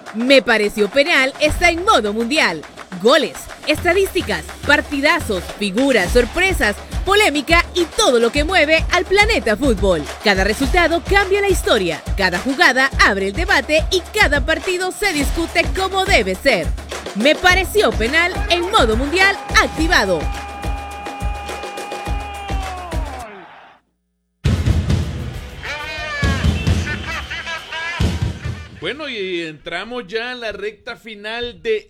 Me Pareció Penal está en modo mundial. Goles, estadísticas, partidazos, figuras, sorpresas, polémica y todo lo que mueve al planeta fútbol. Cada resultado cambia la historia, cada jugada abre el debate y cada partido se discute como debe ser. Me Pareció Penal en modo mundial activado. Bueno, y entramos ya en la recta final de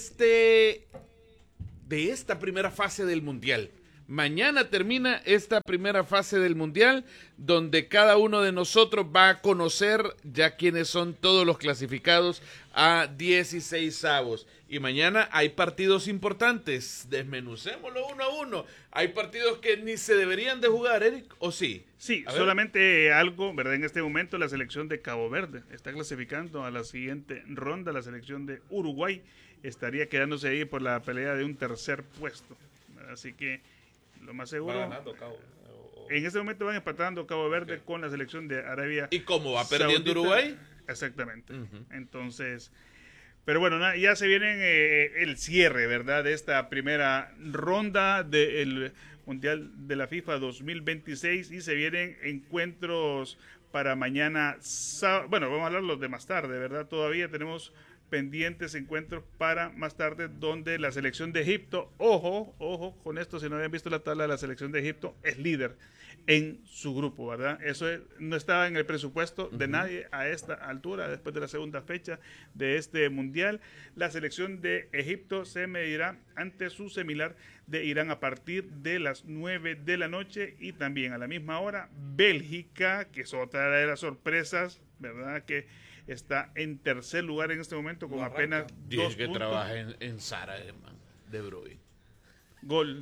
esta primera fase del Mundial. Mañana termina esta primera fase del Mundial, donde cada uno de nosotros va a conocer ya quiénes son todos los clasificados a 16avos. Y mañana hay partidos importantes, desmenucémoslo uno a uno. Hay partidos que ni se deberían de jugar, Eric, ¿o sí? Sí, solamente algo, ¿verdad? En este momento la selección de Cabo Verde está clasificando a la siguiente ronda. La selección de Uruguay estaría quedándose ahí por la pelea de un tercer puesto. Así que lo más seguro, va ganando Cabo. En este momento van empatando Cabo Verde con la selección de Arabia. ¿Y cómo va perdiendo Saudita. Uruguay? Exactamente. Entonces, pero bueno, ya se viene el cierre, ¿verdad? De esta primera ronda del Mundial de la FIFA 2026 y se vienen encuentros para mañana. Bueno, vamos a hablar los de más tarde, ¿verdad? Todavía tenemos pendientes encuentros para más tarde, donde la selección de Egipto, ojo con esto, si no habían visto la tabla, la selección de Egipto es líder en su grupo, ¿verdad? Eso no estaba en el presupuesto de nadie a esta altura, después de la segunda fecha de este mundial. La selección de Egipto se medirá ante su similar de Irán a partir de las 9 de la noche, y también a la misma hora Bélgica, que es otra de las sorpresas, ¿verdad? Que está en tercer lugar en este momento con apenas 2 que puntos. trabaja en Sara, de Bruyne. Gol.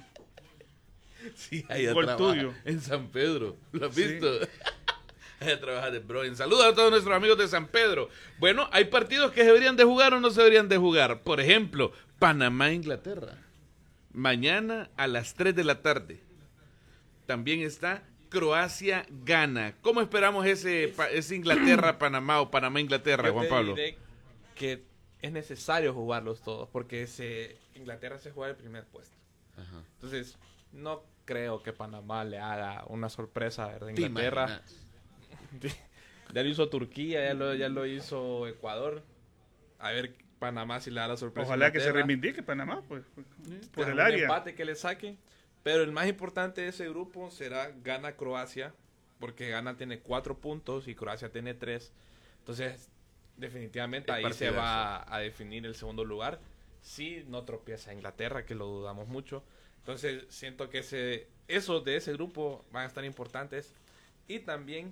Sí, ella Gol trabaja tuyo. en San Pedro. ¿Lo has Sí. visto? Ella trabaja de Bruyne. Saludos a todos nuestros amigos de San Pedro. Bueno, hay partidos que se deberían de jugar o no se deberían de jugar. Por ejemplo, Panamá-Inglaterra. Mañana a las 3 de la tarde. También está Croacia-Ghana. ¿Cómo esperamos ese Inglaterra-Panamá o Panamá-Inglaterra, Juan Pablo? Yo te diré que es necesario jugarlos todos, porque Inglaterra se juega el primer puesto. Ajá. Entonces, no creo que Panamá le haga una sorpresa, ¿verdad? ¿Te Inglaterra. imaginas? Ya lo hizo Turquía, ya lo hizo Ecuador. A ver Panamá si le da la sorpresa. Ojalá que se Inglaterra. reivindique Panamá, pues, por el Un área. empate que le saque. Pero el más importante de ese grupo será Ghana-Croacia, porque Ghana tiene 4 puntos y Croacia tiene 3. Entonces, definitivamente El ahí se partidazo. va a definir el segundo lugar. Si no tropieza Inglaterra, que lo dudamos mucho. Entonces, siento que esos de ese grupo van a estar importantes. Y también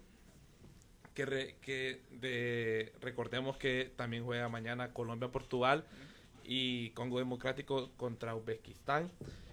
recordemos que también juega mañana Colombia-Portugal y Congo Democrático contra Uzbekistán.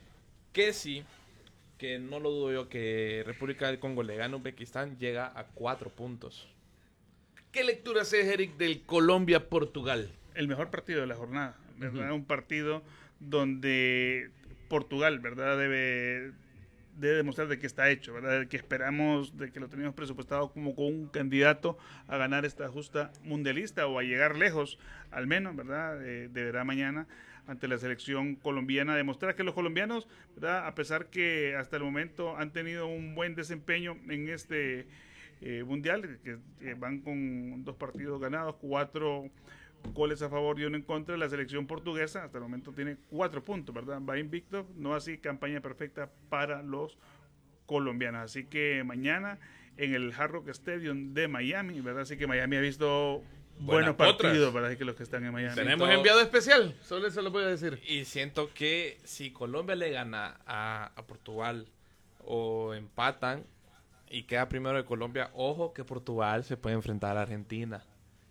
Que no lo dudo yo, que República del Congo le gane a Uzbekistán, llega a 4 puntos. ¿Qué lectura haces, Eric, del Colombia-Portugal? El mejor partido de la jornada, ¿verdad? Un partido donde Portugal, ¿verdad? Debe demostrar de qué está hecho, ¿verdad? De que esperamos, de que lo teníamos presupuestado como con un candidato a ganar esta justa mundialista o a llegar lejos, al menos, ¿verdad? Deberá mañana ante la selección colombiana demostrar que los colombianos, ¿verdad? A pesar que hasta el momento han tenido un buen desempeño en este mundial, que van con 2 partidos ganados, 4 goles a favor y 1 en contra. La selección portuguesa hasta el momento tiene 4 puntos, ¿verdad? Va invicto, no así campaña perfecta para los colombianos. Así que mañana en el Hard Rock Stadium de Miami, ¿verdad? Así que Miami ha visto buenos partidos, ¿verdad? Así que los que están en Miami. Tenemos enviado especial, solo eso lo voy a decir. Y siento que si Colombia le gana a Portugal o empatan y queda primero de Colombia, ojo que Portugal se puede enfrentar a Argentina.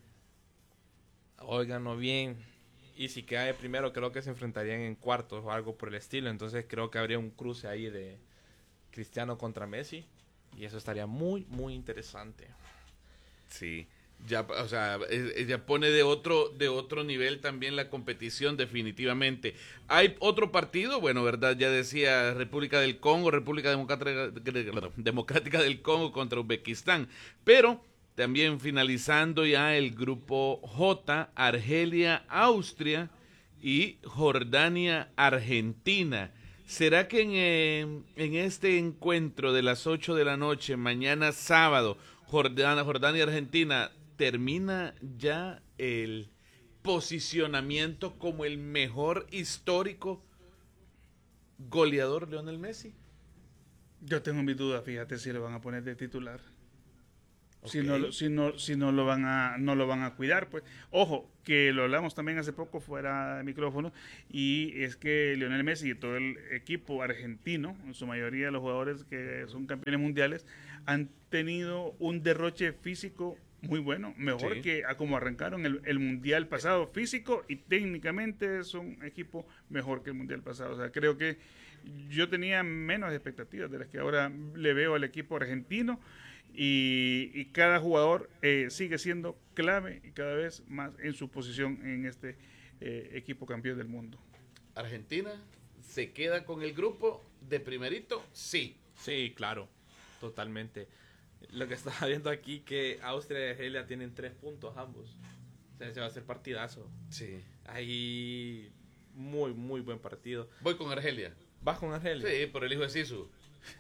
Óiganlo bien. Y si queda de primero, creo que se enfrentarían en cuartos o algo por el estilo. Entonces creo que habría un cruce ahí de Cristiano contra Messi. Y eso estaría muy, muy interesante. Sí, ya, o sea, ya pone de otro nivel también la competición, definitivamente. Hay otro partido, bueno, verdad, ya decía República del Congo, República Democrática del Congo contra Uzbekistán, pero También finalizando ya el grupo J, Argelia, Austria y Jordania, Argentina. ¿Será que en este encuentro de las 8 de la noche, mañana sábado, Jordania, Argentina, termina ya el posicionamiento como el mejor histórico goleador Lionel Messi? Yo tengo mis dudas, fíjate, si lo van a poner de titular. Okay. Si no lo van a cuidar, pues. Ojo, que lo hablamos también hace poco fuera de micrófono, y es que Lionel Messi y todo el equipo argentino, en su mayoría de los jugadores que son campeones mundiales, han tenido un derroche físico muy bueno, mejor Sí. que a como arrancaron el mundial pasado, físico y técnicamente es un equipo mejor que el mundial pasado. O sea, creo que yo tenía menos expectativas de las que ahora le veo al equipo argentino, y cada jugador sigue siendo clave y cada vez más en su posición en este equipo campeón del mundo. ¿Argentina se queda con el grupo de primerito? Sí. Sí, claro, totalmente. Lo que estaba viendo aquí, que Austria y Argelia tienen 3 puntos ambos. O sea, se va a hacer partidazo. Sí. Ahí, muy, muy buen partido. Voy con Argelia. ¿Vas con Argelia? Sí, por el hijo de Sisu.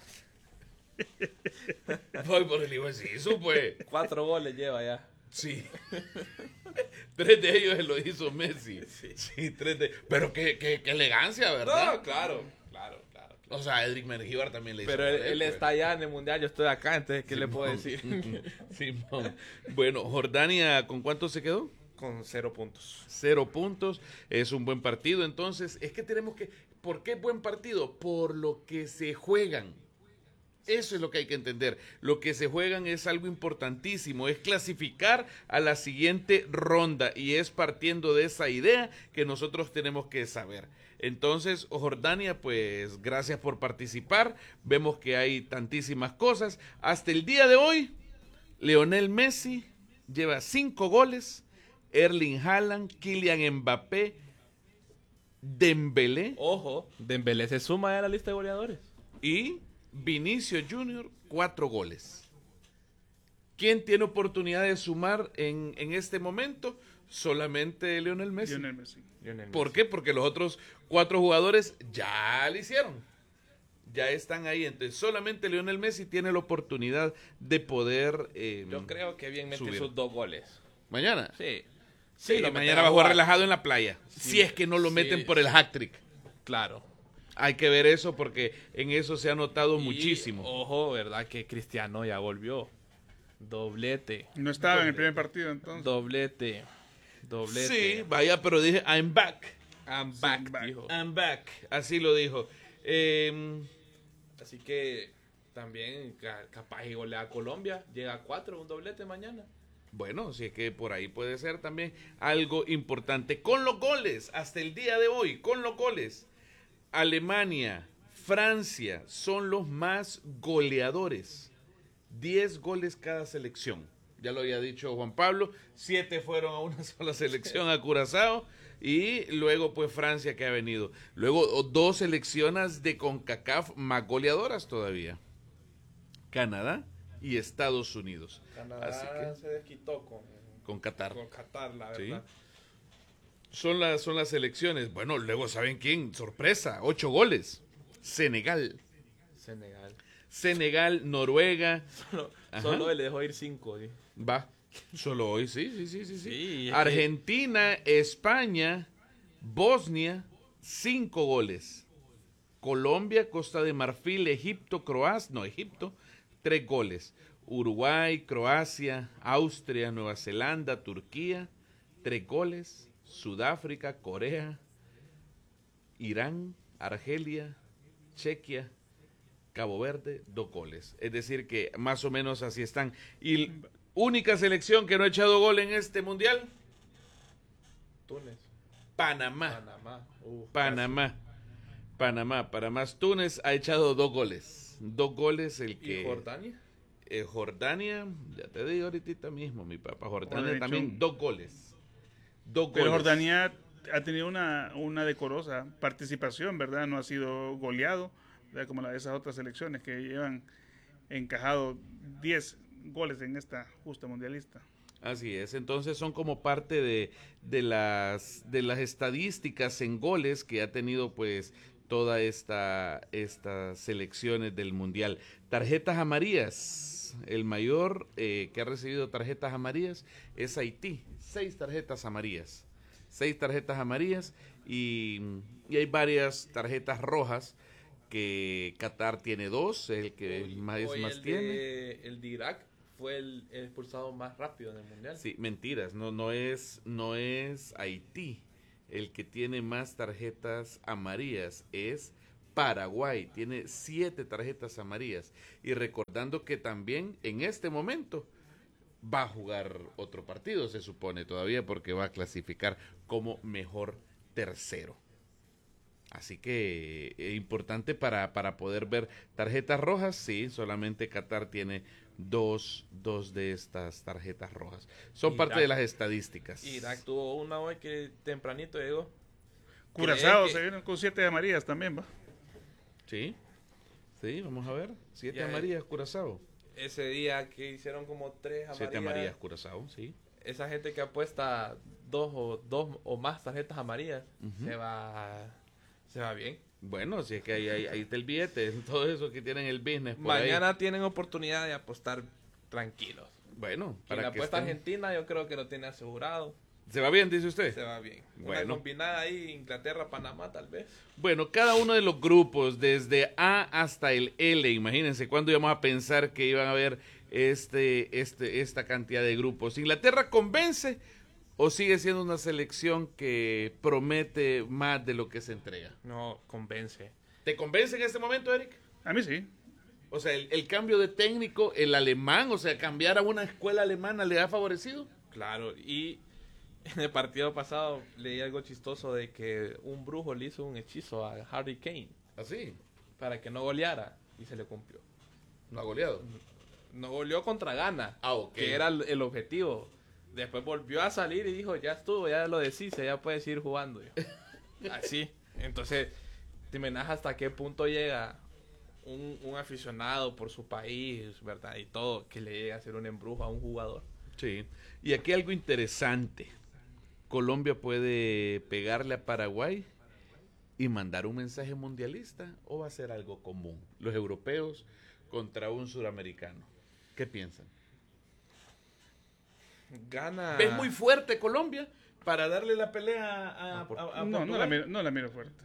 Voy por el hijo de Sisu, pues. 4 goles lleva ya. Sí. 3 de ellos lo hizo Messi. Sí. Sí, 3 de... Pero qué elegancia, ¿verdad? No, claro. O sea, Edric Mengíbar también le hizo. Pero él pues. está allá en el mundial, yo estoy acá, entonces, ¿qué le puedo decir? Simón. Bueno, Jordania, ¿con cuánto se quedó? Con 0 puntos. 0 puntos. Es un buen partido. Entonces, es que tenemos que... ¿Por qué buen partido? Por lo que se juegan. Eso es lo que hay que entender. Lo que se juegan es algo importantísimo, es clasificar a la siguiente ronda, y es partiendo de esa idea que nosotros tenemos que saber. Entonces, Jordania, pues gracias por participar. Vemos que hay tantísimas cosas. Hasta el día de hoy, Lionel Messi lleva 5 goles, Erling Haaland, Kylian Mbappé, Dembélé. Ojo, Dembélé se suma ya a la lista de goleadores. Y Vinicius Junior, 4 goles. ¿Quién tiene oportunidad de sumar en este momento? Solamente Lionel Messi. Lionel Messi. ¿Por qué? Porque los otros 4 jugadores ya lo hicieron. Ya están ahí. Entonces solamente Lionel Messi tiene la oportunidad de poder Yo creo que bien mete subir. sus 2 goles. Mañana. Sí. Sí, lo mañana va a jugar relajado en la playa. Si es que no lo meten Sí. por el hat-trick. Claro. Hay que ver eso porque en eso se ha notado Y, muchísimo. Ojo, ¿verdad? Que Cristiano ya volvió. Doblete. No estaba en el primer partido entonces. Doblete. Sí, vaya, pero dije, I'm back. I'm back, back. dijo. I'm back. Así lo dijo. Así que también capaz y golea a Colombia. Llega a 4, un doblete mañana. Bueno, si es que por ahí puede ser también algo importante. Con los goles, hasta el día de hoy, con los goles, Alemania, Francia son los más goleadores. 10 goles cada selección. Ya lo había dicho Juan Pablo, 7 fueron a una sola selección, a Curazao, y luego pues Francia que ha venido. Luego 2 selecciones de CONCACAF más goleadoras todavía. Canadá y Estados Unidos. Canadá Así que, se desquitó con Qatar. con Qatar, la Sí. verdad. Son las selecciones. Bueno, luego ¿saben quién? Sorpresa, 8 goles. Senegal. Senegal, Noruega. Ajá. Solo él le dejó ir 5. ¿sí? Va. Solo hoy, sí. Sí, es Argentina, España, Bosnia, 5 goles. Colombia, Costa de Marfil, Egipto, Egipto, 3 goles. Uruguay, Croacia, Austria, Nueva Zelanda, Turquía, 3 goles. Sudáfrica, Corea, Irán, Argelia, Chequia, Cabo Verde, 2 goles. Es decir que más o menos así están. Y única selección que no ha echado gol en este mundial, Túnez. Panamá. Panamá. Para más, Túnez ha echado 2 goles. 2 goles el ¿Y que... Jordania? Jordania, ya te digo ahorita mismo, mi papá. Jordania hecho, también 2 goles. 2 Pero goles. Jordania ha tenido una decorosa participación, ¿verdad? No ha sido goleado, ¿verdad? Como la de esas otras selecciones que llevan encajado 10 goles en esta justa mundialista. Así es, entonces son como parte de las estadísticas en goles que ha tenido pues toda estas selecciones del Mundial. Tarjetas amarillas, el mayor que ha recibido tarjetas amarillas es Haití, 6 tarjetas amarillas. 6 tarjetas amarillas y hay varias tarjetas rojas que Qatar tiene 2, el que más tiene. El de Irak fue el expulsado más rápido en el Mundial. Sí, mentiras, no es Haití el que tiene más tarjetas amarillas, es Paraguay, tiene 7 tarjetas amarillas. Y recordando que también en este momento va a jugar otro partido, se supone todavía, porque va a clasificar como mejor tercero. Así que importante para poder ver tarjetas rojas, sí, solamente Qatar tiene dos de estas tarjetas rojas. Son parte de las estadísticas. Irak tuvo una hoy que tempranito llegó. Curazao se vienen con 7 amarillas también, ¿va? Sí, vamos a ver, 7 amarillas Curazao. Ese día que hicieron como 3 amarillas. 7 amarillas Curazao, sí. Esa gente que apuesta dos o más tarjetas amarillas, se va bien. Bueno, si es que ahí está el billete, todo eso que tienen el business. Mañana tienen oportunidad de apostar tranquilos. Bueno, para la apuesta argentina yo creo que lo tiene asegurado. ¿Se va bien, dice usted? Se va bien. Bueno. Una combinada ahí, Inglaterra-Panamá tal vez. Bueno, cada uno de los grupos, desde A hasta el L, imagínense cuándo íbamos a pensar que iban a haber esta cantidad de grupos. ¿Inglaterra convence o sigue siendo una selección que promete más de lo que se entrega? No, convence. ¿Te convence en este momento, Eric? A mí sí. O sea, el cambio de técnico, el alemán, o sea, cambiar a una escuela alemana, ¿le ha favorecido? Claro, y en el partido pasado leí algo chistoso de que un brujo le hizo un hechizo a Harry Kane. ¿Así? Para que no goleara, y se le cumplió. ¿No ha goleado? No goleó contra Ghana, que era el objetivo. Después volvió a salir y dijo, ya estuvo, ya lo deshice, ya puedes ir jugando. Así. Entonces, te imaginas hasta qué punto llega un aficionado por su país, ¿verdad? Y todo, que le llegue a hacer un embrujo a un jugador. Sí. Y aquí algo interesante. Colombia puede pegarle a Paraguay y mandar un mensaje mundialista, o va a ser algo común. Los europeos contra un suramericano. ¿Qué piensan? Gana. ¿Ves muy fuerte Colombia para darle la pelea a No, no la miro fuerte.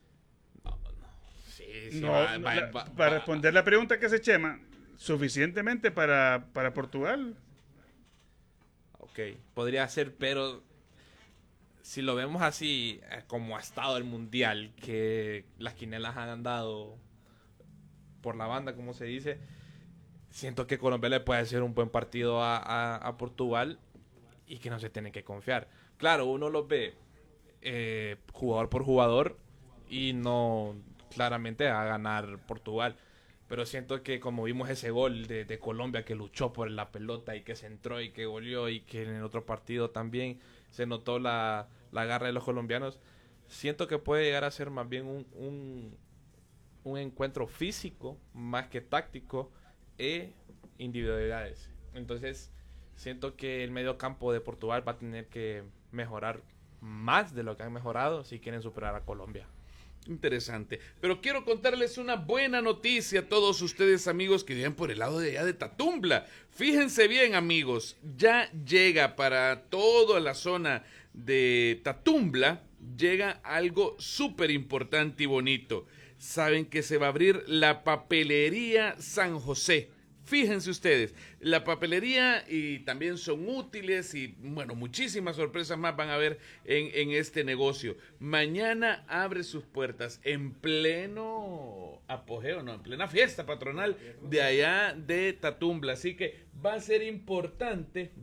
Sí, para responder la pregunta que hace Chema, suficientemente para Portugal. Ok, podría ser, pero si lo vemos así, como ha estado el Mundial, que las quinelas han andado por la banda, como se dice, siento que Colombia le puede hacer un buen partido a Portugal y que no se tiene que confiar. Claro, uno los ve jugador por jugador y no claramente a ganar Portugal. Pero siento que como vimos ese gol de Colombia que luchó por la pelota y que se entró y que goleó y que en el otro partido también se notó la garra de los colombianos, siento que puede llegar a ser más bien un encuentro físico más que táctico e individualidades. Entonces siento que el medio campo de Portugal va a tener que mejorar más de lo que han mejorado si quieren superar a Colombia. Interesante. Pero quiero contarles una buena noticia a todos ustedes, amigos, que viven por el lado de allá de Tatumbla. Fíjense bien, amigos, ya llega para toda la zona de Tatumbla, llega algo súper importante y bonito. Saben que se va a abrir la papelería San José. Fíjense ustedes, la papelería y también son útiles y bueno, muchísimas sorpresas más van a haber en este negocio. Mañana abre sus puertas en pleno apogeo, no, en plena fiesta patronal de allá de Tatumbla. Así que va a ser importante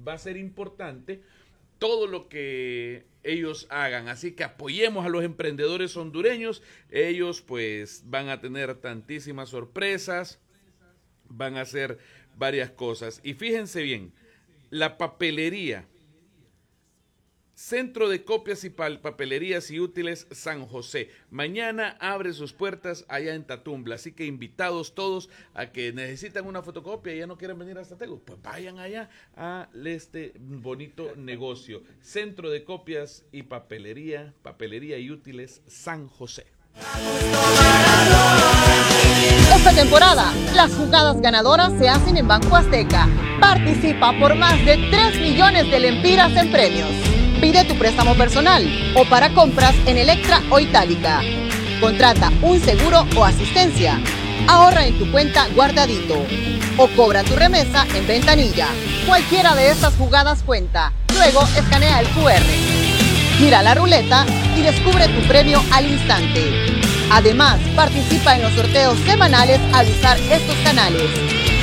todo lo que ellos hagan. Así que apoyemos a los emprendedores hondureños. Ellos pues van a tener tantísimas sorpresas. Van a hacer varias cosas. Y fíjense bien, la papelería Centro de Copias y Papelerías y Útiles San José. Mañana abre sus puertas allá en Tatumbla, así que invitados todos a que necesitan una fotocopia y ya no quieren venir hasta Tego, pues vayan allá a este bonito negocio. Centro de Copias y Papelería y Útiles San José. Esta temporada, las jugadas ganadoras se hacen en Banco Azteca. Participa por más de 3 millones de lempiras en premios. Pide tu préstamo personal o para compras en Electra o Itálica. Contrata un seguro o asistencia. Ahorra en tu cuenta Guardadito. O cobra tu remesa en Ventanilla. Cualquiera de estas jugadas cuenta. Luego escanea el QR. Gira la ruleta y descubre tu premio al instante. Además, participa en los sorteos semanales al usar estos canales.